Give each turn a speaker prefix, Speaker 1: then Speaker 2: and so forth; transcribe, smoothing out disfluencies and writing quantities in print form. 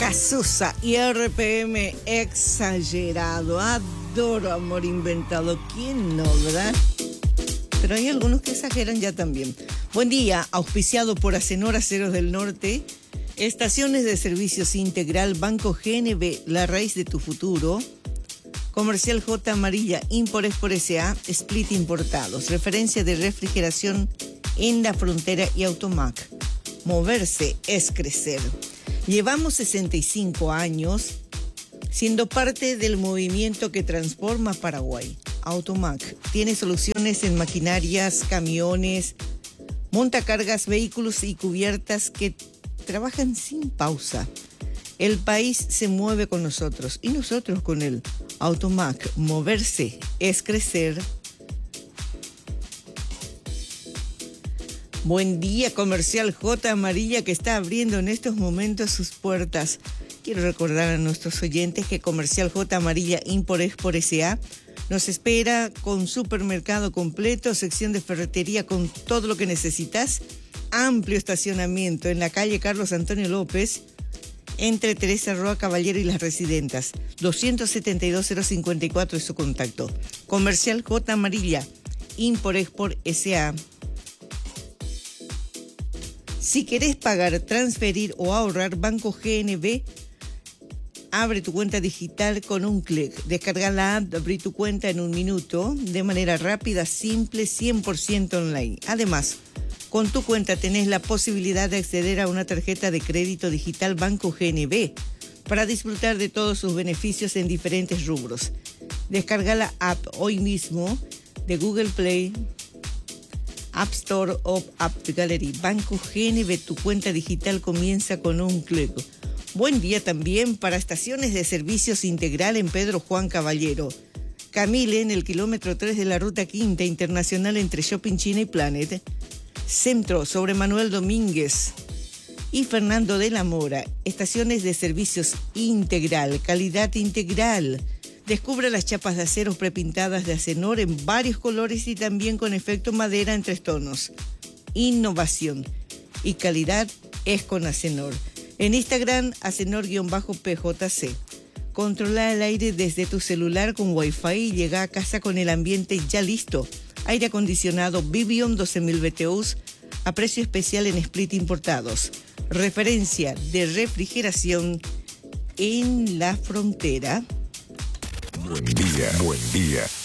Speaker 1: Cazuza y RPM exagerado. Adoro Amor Inventado. ¿Quién no, verdad? Pero hay algunos que exageran ya también. Buen día, auspiciado por Acenor Aceros del Norte, Estaciones de Servicios Integral, Banco GNB, la raíz de tu futuro, Comercial J Amarilla, Import Export S.A., Split Importados, referencia de refrigeración en la frontera y Automac. Moverse es crecer. Llevamos 65 años siendo parte del movimiento que transforma Paraguay. Automac tiene soluciones en maquinarias, camiones, montacargas, vehículos y cubiertas que trabajan sin pausa. El país se mueve con nosotros y nosotros con él. Automac, moverse es crecer. Buen día, Comercial J Amarilla, que está abriendo en estos momentos sus puertas. Quiero recordar a nuestros oyentes que Comercial J Amarilla Import Export S.A. nos espera con supermercado completo, sección de ferretería con todo lo que necesitas, amplio estacionamiento en la calle Carlos Antonio López, entre Teresa Roa Caballero y Las Residentas. 272-054 es su contacto. Comercial J Amarilla Import Export S.A. Si querés pagar, transferir o ahorrar, Banco GNB, abre tu cuenta digital con un clic. Descarga la app, abrí tu cuenta en un minuto, de manera rápida, simple, 100% online. Además, con tu cuenta tenés la posibilidad de acceder a una tarjeta de crédito digital Banco GNB para disfrutar de todos sus beneficios en diferentes rubros. Descarga la app hoy mismo de Google Play, App Store o App Gallery. Banco GNB, tu cuenta digital comienza con un clic. Buen día también para Estaciones de Servicios Integral en Pedro Juan Caballero. Camille en el kilómetro 3 de la Ruta Quinta Internacional entre Shopping China y Planet. Centro sobre Manuel Domínguez y Fernando de la Mora. Estaciones de Servicios Integral, calidad integral. Descubre las chapas de acero prepintadas de Acenor en varios colores y también con efecto madera en 3 tonos. Innovación y calidad es con Acenor. En Instagram, Acenor-PJC. Controla el aire desde tu celular con Wi-Fi y llega a casa con el ambiente ya listo. Aire acondicionado Vivion 12.000 BTUs a precio especial en Split Importados. Referencia de refrigeración en la frontera.
Speaker 2: Buen día, buen día.